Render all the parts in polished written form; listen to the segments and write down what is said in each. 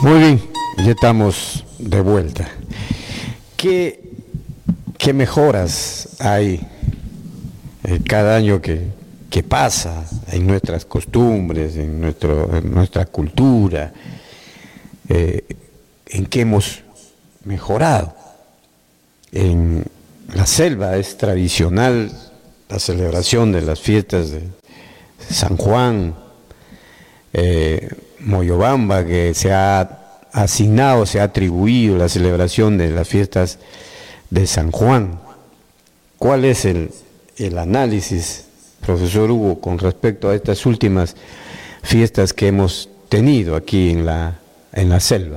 Muy bien, ya estamos de vuelta. ¿Qué mejoras hay cada año que pasa en nuestras costumbres, en nuestra cultura? ¿En qué hemos mejorado? En la selva es tradicional la celebración de las fiestas de San Juan, Moyobamba, que se ha asignado, se ha atribuido la celebración de las fiestas de San Juan. ¿Cuál es el análisis, profesor Hugo, con respecto a estas últimas fiestas que hemos tenido aquí en la selva?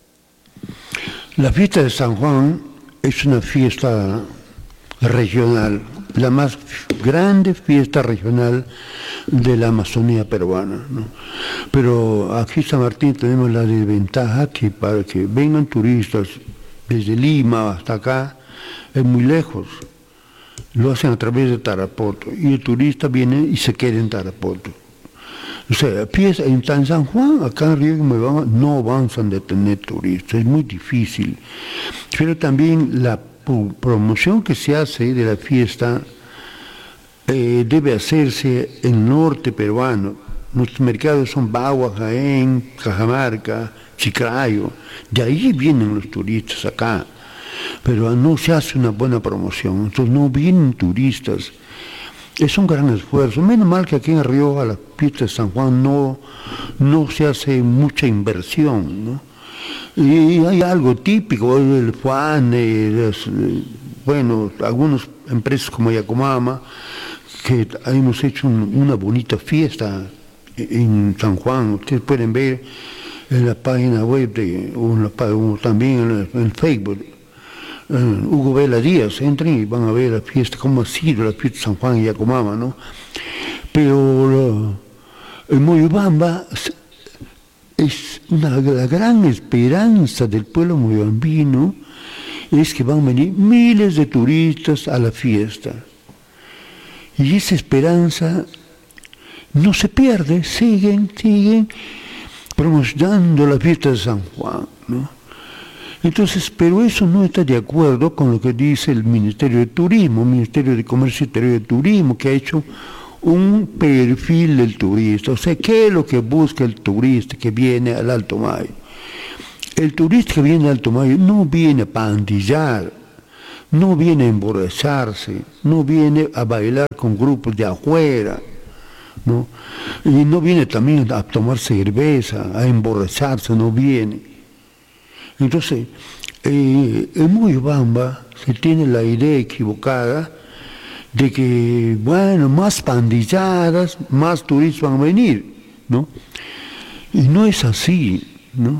La fiesta de San Juan es una fiesta regional, la más grande fiesta regional de la Amazonía peruana, ¿no? Pero aquí en San Martín tenemos la desventaja que para que vengan turistas desde Lima hasta acá es muy lejos. Lo hacen a través de Tarapoto y el turista viene y se queda en Tarapoto. O sea, en San Juan, acá en Río de Moyobamba, no van a detener turistas, es muy difícil. Pero también la promoción que se hace de la fiesta debe hacerse en el norte peruano. Nuestros mercados son Bagua, Jaén, Cajamarca, Chiclayo. De ahí vienen los turistas acá. Pero no se hace una buena promoción, entonces no vienen turistas. Es un gran esfuerzo. Menos mal que aquí en Río, a la fiesta de San Juan, no se hace mucha inversión, ¿no? Y hay algo típico, el Juan, bueno, algunas empresas como Yacomama, que hemos hecho una bonita fiesta en San Juan. Ustedes pueden ver en la página web, también en Facebook, Hugo Vela Díaz, entren y van a ver la fiesta, cómo ha sido la fiesta de San Juan y Yacomama, ¿no? Pero en Moyobamba es la gran esperanza del pueblo moyobambino es que van a venir miles de turistas a la fiesta. Y esa esperanza no se pierde, siguen promocionando la fiesta de San Juan, ¿no? Entonces, pero eso no está de acuerdo con lo que dice el Ministerio de Turismo, el Ministerio de Comercio Exterior de Turismo, que ha hecho un perfil del turista. O sea, ¿qué es lo que busca el turista que viene al Alto Mayo? El turista que viene al Alto Mayo no viene a pandillar, no viene a emborracharse, no viene a bailar con grupos de afuera, ¿no? Y no viene también a tomar cerveza, a emborracharse, no viene. Entonces, en Moyobamba se tiene la idea equivocada de que, bueno, más pandilladas, más turistas van a venir, ¿no? Y no es así, ¿no?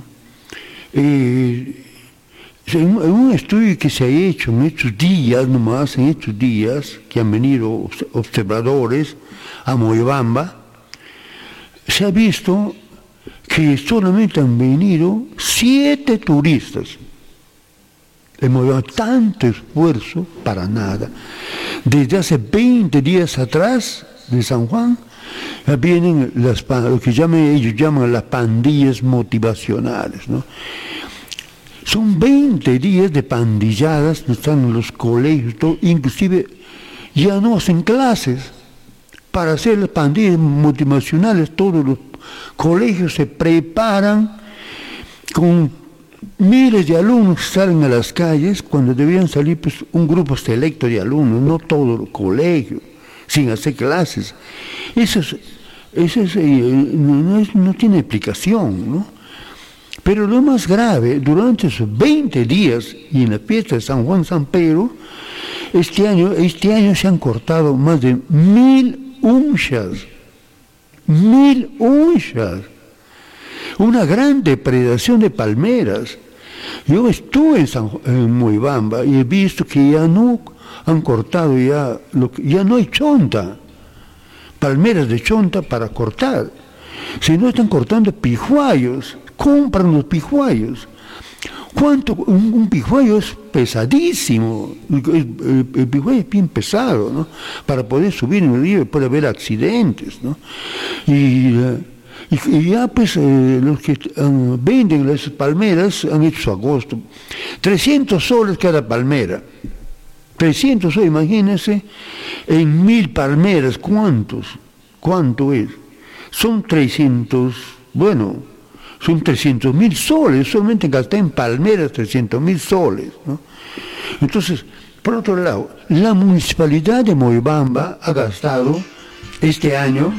En un estudio que se ha hecho en estos días, nomás, en estos días, que han venido observadores a Moyobamba, se ha visto que solamente han venido 7 turistas. Hemos dado tanto esfuerzo para nada. Desde hace 20 días atrás de San Juan, vienen lo que ellos llaman las pandillas motivacionales, ¿no? Son 20 días de pandilladas, están en los colegios, todo, inclusive ya no hacen clases para hacer las pandillas motivacionales. Todos los colegios se preparan con miles de alumnos que salen a las calles cuando debían salir pues, un grupo selecto de alumnos, no todo el colegio, sin hacer clases. Eso no tiene explicación, ¿no? Pero lo más grave, durante esos 20 días y en la fiesta de San Juan San Pedro, este año se han cortado más de 1000 unchas. 1000 unchas. Una gran depredación de palmeras. Yo estuve en Moyobamba y he visto que ya no han cortado, ya no hay chonta, palmeras de chonta para cortar, sino están cortando pijuayos, compran los pijuayos. Un pijuayo es pesadísimo, el pijuayo es bien pesado, ¿no? Para poder subir en el río puede haber accidentes, ¿no? Y ya pues los que venden las palmeras han hecho su agosto. 300 soles cada palmera. 300 soles, imagínense, en 1000 palmeras, ¿cuánto es? Son 300, bueno, son 300.000 soles, solamente gasté en palmeras 300.000 soles, ¿no? Entonces, por otro lado, la municipalidad de Moyobamba ha gastado este año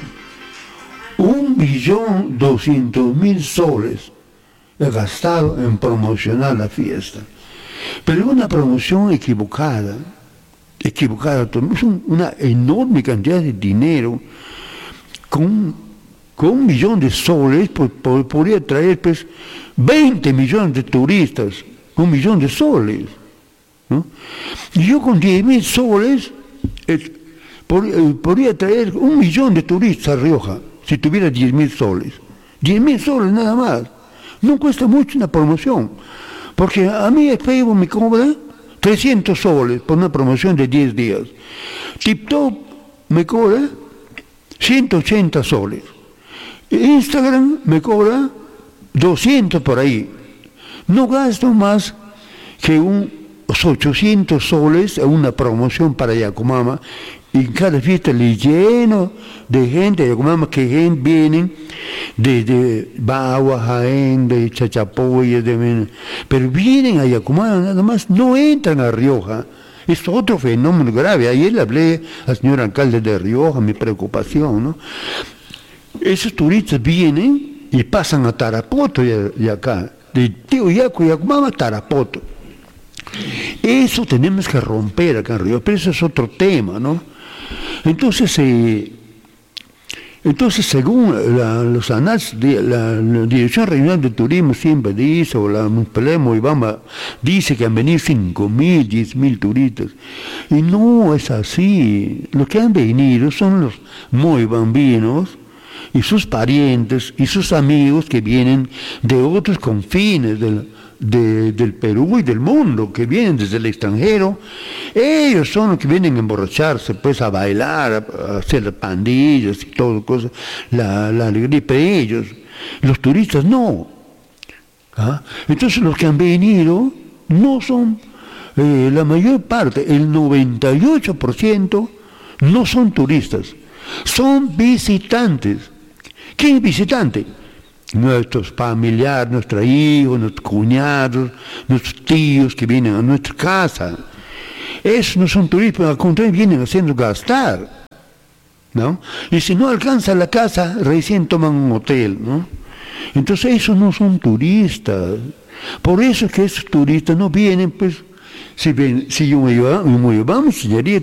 1.200.000 soles, ha gastado en promocionar la fiesta. Pero es una promoción equivocada, es una enorme cantidad de dinero, con 1 millón de soles podría traer pues 20 millones de turistas, 1 millón de soles, ¿no? Y yo con 10.000 soles podría traer 1 millón de turistas a Rioja, si tuviera 10.000 soles. 10.000 soles nada más. No cuesta mucho una promoción, porque a mí el Facebook me cobra 300 soles por una promoción de 10 días. TikTok me cobra 180 soles. Instagram me cobra 200 por ahí. No gasto más que unos 800 soles en una promoción para Yacumama, y en cada fiesta le lleno de gente de Yacumama que vienen de Bagua, Jaén, de Chachapoyas, pero vienen a Yacumama nada más, no entran a Rioja. Es otro fenómeno grave. Ayer le hablé al señor alcalde de Rioja, mi preocupación, ¿no? Esos turistas vienen y pasan a Tarapoto y acá, de Teoyaco y Yacumama a Tarapoto. Eso tenemos que romper acá en Río, pero eso es otro tema, ¿no? Entonces, según los análisis de la Dirección Regional de Turismo siempre dice, o la Municipalidad de Moyobamba dice que han venido 5.000, 10.000 turistas. Y no es así. Los que han venido son los moyobambinos y sus parientes y sus amigos que vienen de otros confines del Perú y del mundo, que vienen desde el extranjero. Ellos son los que vienen a emborracharse, pues a bailar, a hacer pandillas y todo, cosas, la alegría, pero ellos, los turistas no. ¿Ah? Entonces los que han venido no son, la mayor parte, el 98% no son turistas, son visitantes. ¿Quién es visitante? Nuestros familiares, nuestros hijos, nuestros cuñados, nuestros tíos que vienen a nuestra casa. Esos no son turistas, al contrario, vienen haciendo gastar, ¿no? Y si no alcanza la casa, recién toman un hotel, ¿no? Entonces esos no son turistas. Por eso es que esos turistas no vienen, pues, si yo me llevaba, sería